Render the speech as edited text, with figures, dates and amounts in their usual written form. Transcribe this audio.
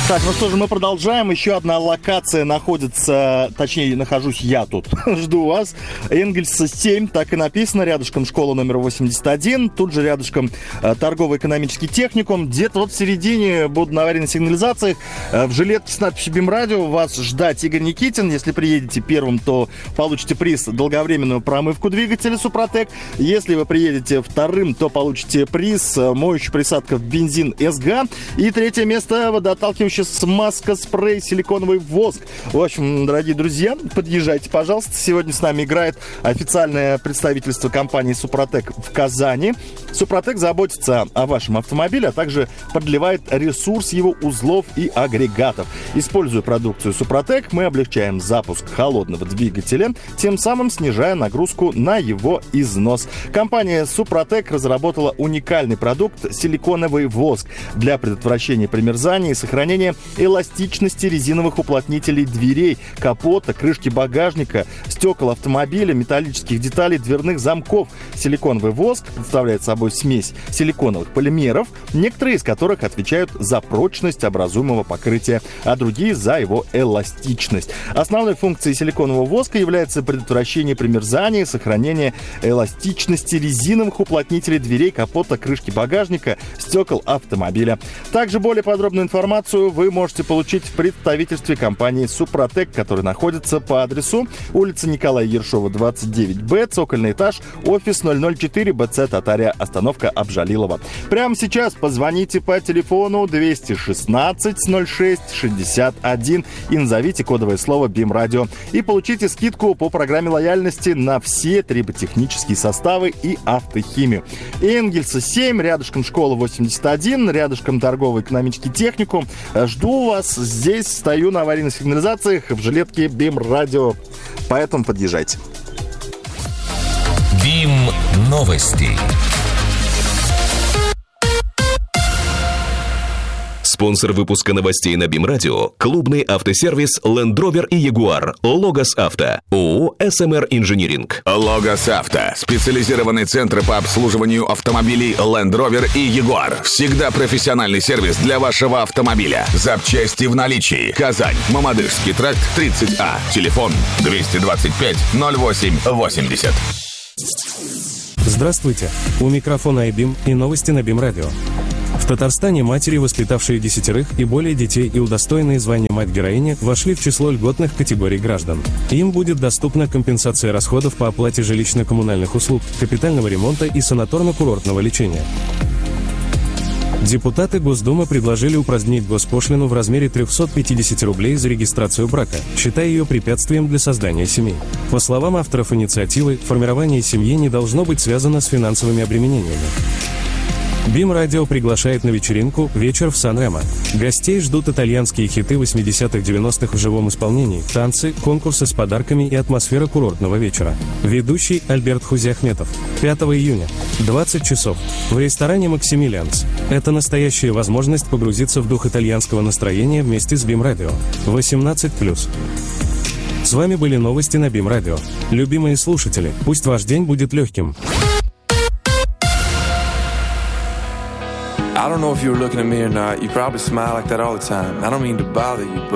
Так, ну что же, мы продолжаем. Еще одна локация находится, точнее, нахожусь я тут, жду вас. Энгельса 7, так и написано, рядышком школа номер 81, тут же рядышком торгово-экономический техникум. Где-то вот в середине буду на аварийных сигнализациях в жилетке с надписью БИМ-радио вас ждать Игорь Никитин. Если приедете первым, то получите приз долговременную промывку двигателя Супротек. Если вы приедете вторым, то получите приз моющая присадка в бензин СГА. И третье место — водоотталкивающая смазка, спрей, силиконовый воск. В общем, дорогие друзья, подъезжайте, пожалуйста. Сегодня с нами играет официальное представительство компании Супротек в Казани. Супротек заботится о вашем автомобиле, а также продлевает ресурс его узлов и агрегатов. Используя продукцию Супротек, мы облегчаем запуск холодного двигателя, тем самым снижая нагрузку на его износ. Компания Супротек разработала уникальный продукт силиконовый воск для предотвращения примерзания и сохранения эластичности резиновых уплотнителей дверей, капота, крышки багажника, стекол автомобиля, металлических деталей, дверных замков. Силиконовый воск представляет собой смесь силиконовых полимеров, некоторые из которых отвечают за прочность образуемого покрытия, а другие за его эластичность. Основной функцией силиконового воска является предотвращение примерзания и сохранение эластичности резиновых уплотнителей дверей, капота, крышки багажника, стекол автомобиля. Также более подробную информацию вы можете получить в представительстве компании Супротек, который находится по адресу улица Николая Ершова, 29Б, цокольный этаж, офис 004, БЦ Татария, остановка Абжалилова. Прямо сейчас позвоните по телефону 216 06 61 и назовите кодовое слово БИМ-радио и получите скидку по программе лояльности на все триботехнические составы и автохимию. Энгельса 7, рядышком школа 81, рядышком торгово-экономический техникум. Жду вас здесь, стою на аварийных сигнализациях в жилетке БИМ-радио, поэтому подъезжайте. БИМ-новости. Спонсор выпуска новостей на БИМ-радио – клубный автосервис Land Rover и Jaguar. Логос Авто. ООО «СМР Инжиниринг». Логос Авто. Специализированный центр по обслуживанию автомобилей Land Rover и Jaguar. Всегда профессиональный сервис для вашего автомобиля. Запчасти в наличии. Казань. Мамадышский тракт, 30А. Телефон 225 08 80. Здравствуйте. У микрофона iBIM и новости на БИМ-радио. В Татарстане матери, воспитавшие 10 и более детей и удостоенные звания мать-героини, вошли в число льготных категорий граждан. Им будет доступна компенсация расходов по оплате жилищно-коммунальных услуг, капитального ремонта и санаторно-курортного лечения. Депутаты Госдумы предложили упразднить госпошлину в размере 350 рублей за регистрацию брака, считая ее препятствием для создания семей. По словам авторов инициативы, формирование семьи не должно быть связано с финансовыми обременениями. БИМ-радио приглашает на вечеринку «Вечер в Сан-Ремо». Гостей ждут итальянские хиты 80-х-90-х в живом исполнении, танцы, конкурсы с подарками и атмосфера курортного вечера. Ведущий Альберт Хузиахметов. 5 июня, 20 часов, в ресторане «Максимилианс». Это настоящая возможность погрузиться в дух итальянского настроения вместе с БИМ-радио. 18+. С вами были новости на БИМ-радио. Любимые слушатели, пусть ваш день будет легким. I don't know if you were looking at me or not. You probably smile like that all the time. I don't mean to bother you, but